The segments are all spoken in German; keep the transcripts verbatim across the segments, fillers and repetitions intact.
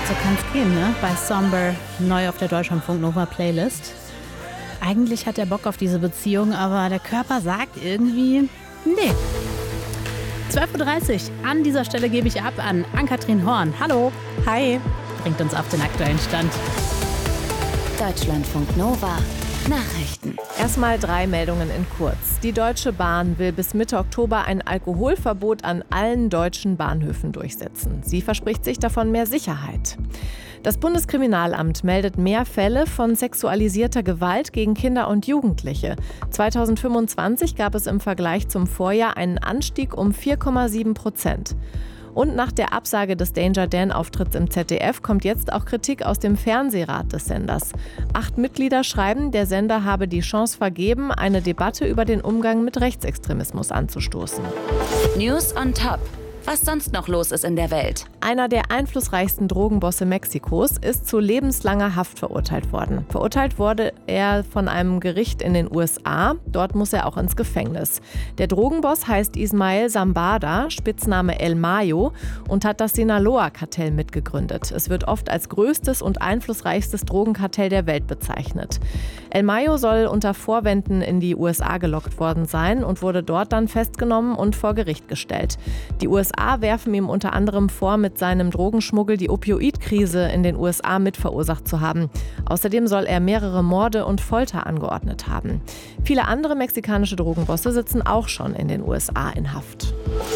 So kann's gehen, ne? Bei Somber, neu auf der Deutschlandfunk Nova Playlist. Eigentlich hat er Bock auf diese Beziehung, aber der Körper sagt irgendwie, nee. zwölf Uhr dreißig, an dieser Stelle gebe ich ab an Ann-Kathrin Horn. Hallo. Hi. Bringt uns auf den aktuellen Stand. Deutschlandfunk Nova. Nachrichten. Erstmal drei Meldungen in kurz. Die Deutsche Bahn will bis Mitte Oktober ein Alkoholverbot an allen deutschen Bahnhöfen durchsetzen. Sie verspricht sich davon mehr Sicherheit. Das Bundeskriminalamt meldet mehr Fälle von sexualisierter Gewalt gegen Kinder und Jugendliche. zweitausendfünfundzwanzig gab es im Vergleich zum Vorjahr einen Anstieg um vier Komma sieben Prozent. Und nach der Absage des Danger Dan-Auftritts im Z D F kommt jetzt auch Kritik aus dem Fernsehrat des Senders. Acht Mitglieder schreiben, der Sender habe die Chance vergeben, eine Debatte über den Umgang mit Rechtsextremismus anzustoßen. News on Top. Was sonst noch los ist in der Welt. Einer der einflussreichsten Drogenbosse Mexikos ist zu lebenslanger Haft verurteilt worden. Verurteilt wurde er von einem Gericht in den U S A. Dort muss er auch ins Gefängnis. Der Drogenboss heißt Ismael Zambada, Spitzname El Mayo, und hat das Sinaloa-Kartell mitgegründet. Es wird oft als größtes und einflussreichstes Drogenkartell der Welt bezeichnet. El Mayo soll unter Vorwänden in die U S A gelockt worden sein und wurde dort dann festgenommen und vor Gericht gestellt. Die U S A werfen ihm unter anderem vor, mit seinem Drogenschmuggel die Opioidkrise in den U S A mitverursacht zu haben. Außerdem soll er mehrere Morde und Folter angeordnet haben. Viele andere mexikanische Drogenbosse sitzen auch schon in den U S A in Haft.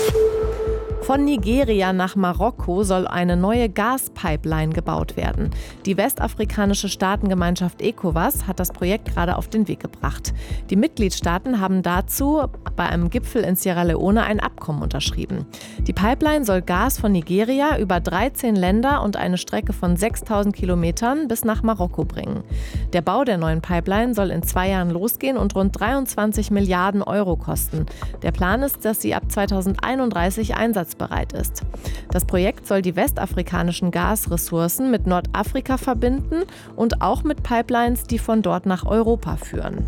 Von Nigeria nach Marokko soll eine neue Gaspipeline gebaut werden. Die westafrikanische Staatengemeinschaft ECOWAS hat das Projekt gerade auf den Weg gebracht. Die Mitgliedstaaten haben dazu bei einem Gipfel in Sierra Leone ein Abkommen unterschrieben. Die Pipeline soll Gas von Nigeria über dreizehn Länder und eine Strecke von sechstausend Kilometern bis nach Marokko bringen. Der Bau der neuen Pipeline soll in zwei Jahren losgehen und rund dreiundzwanzig Milliarden Euro kosten. Der Plan ist, dass sie ab zweitausendeinunddreißig einsatzbereit ist. Das Projekt soll die westafrikanischen Gasressourcen mit Nordafrika verbinden und auch mit Pipelines, die von dort nach Europa führen.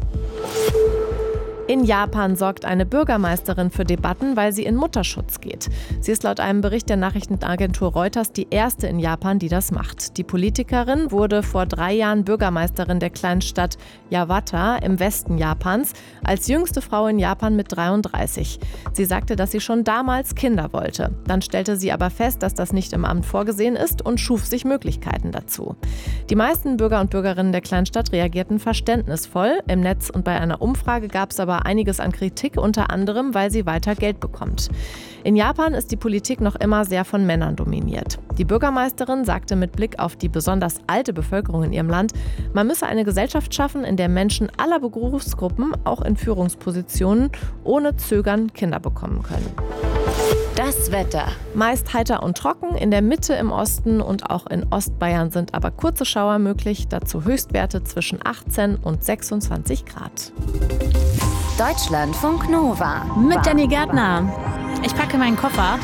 In Japan sorgt eine Bürgermeisterin für Debatten, weil sie in Mutterschutz geht. Sie ist laut einem Bericht der Nachrichtenagentur Reuters die erste in Japan, die das macht. Die Politikerin wurde vor drei Jahren Bürgermeisterin der kleinen Stadt Yawata im Westen Japans, als jüngste Frau in Japan mit dreiunddreißig. Sie sagte, dass sie schon damals Kinder wollte. Dann stellte sie aber fest, dass das nicht im Amt vorgesehen ist und schuf sich Möglichkeiten dazu. Die meisten Bürger und Bürgerinnen der Kleinstadt reagierten verständnisvoll. Im Netz und bei einer Umfrage gab es aber einiges an Kritik, unter anderem, weil sie weiter Geld bekommt. In Japan ist die Politik noch immer sehr von Männern dominiert. Die Bürgermeisterin sagte mit Blick auf die besonders alte Bevölkerung in ihrem Land, man müsse eine Gesellschaft schaffen, in der Menschen aller Berufsgruppen, auch in Führungspositionen, ohne Zögern Kinder bekommen können. Das Wetter. Meist heiter und trocken, in der Mitte im Osten und auch in Ostbayern sind aber kurze Schauer möglich, dazu Höchstwerte zwischen achtzehn und sechsundzwanzig Grad. Deutschlandfunk Nova. Mit Danny Gärtner. Ich packe meinen Koffer.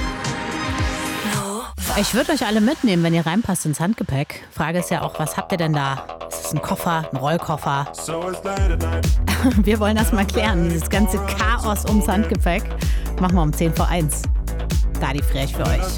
Ich würde euch alle mitnehmen, wenn ihr reinpasst ins Handgepäck. Frage ist ja auch, was habt ihr denn da? Ist es ein Koffer, ein Rollkoffer? Wir wollen das mal klären, dieses ganze Chaos ums Handgepäck. Machen wir um zehn vor eins. Da die Frech für euch.